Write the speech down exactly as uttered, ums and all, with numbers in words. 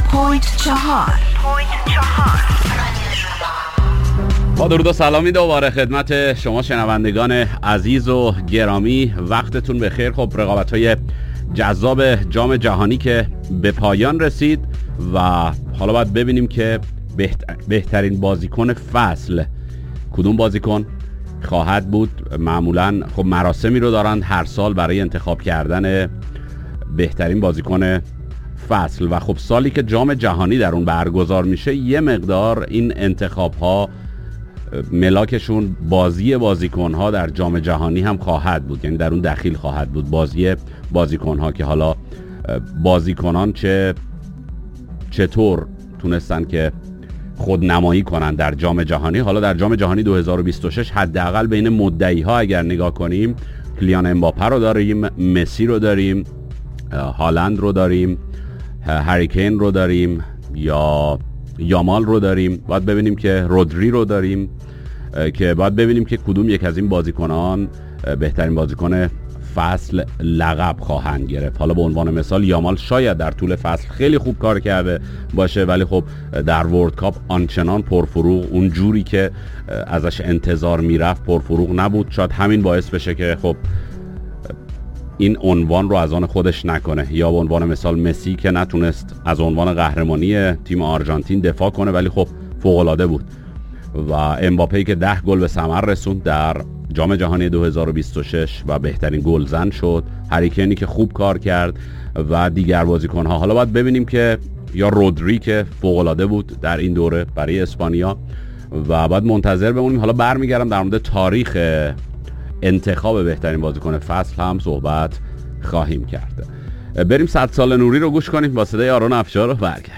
پوینت چهار. با درود و سلامی دوباره خدمت شما شنوندگان عزیز و گرامی، وقتتون بخیر. خب رقابت‌های جذاب جام جهانی که به پایان رسید و حالا باید ببینیم که بهتر... بهترین بازیکن فصل کدوم بازیکن خواهد بود. معمولا خب مراسمی رو دارند هر سال برای انتخاب کردن بهترین بازیکن فصل و خب سالی که جام جهانی در اون برگزار میشه یه مقدار این انتخاب ها ملاکشون بازی بازیکن ها در جام جهانی هم خواهد بود، یعنی در اون دخیل خواهد بود بازی بازیکن ها که حالا بازیکنان چه چطور تونستن که خود نمایی کنن در جام جهانی. حالا در جام جهانی دو هزار و بیست و شش حداقل بین مدعی ها اگر نگاه کنیم کلیان امباپه رو داریم، مسی رو داریم، هالند رو داریم، هری کین رو داریم یا یامال رو داریم. باید ببینیم که رودری رو داریم که باید ببینیم که کدوم یک از این بازیکنان بهترین بازیکن فصل لقب خواهند گرفت. حالا به عنوان مثال یامال شاید در طول فصل خیلی خوب کار کرده باشه ولی خب در ورلد کاپ آنچنان پرفروغ اون جوری که ازش انتظار میرفت پرفروغ نبود. شاید همین باعث بشه که خب این عنوان رو از آن خودش نکنه. یا به عنوان مثال مسی که نتونست از عنوان قهرمانی تیم آرژانتین دفاع کنه ولی خب فوق‌العاده بود. و امباپه که ده گل به ثمر رسوند در جام جهانی دو هزار و بیست و شش و بهترین گلزن شد. هری کینی که خوب کار کرد و دیگر بازیکن‌ها. حالا باید ببینیم که یا رودری که فوق‌العاده بود در این دوره برای اسپانیا و بعد منتظر بمونیم. حالا برمیگردم در مورد تاریخ انتخاب بهترین بازیکن فصل هم صحبت خواهیم کرد. بریم صد سال نوری رو گوش کنیم با صدای آرون افشار رو برگردیم.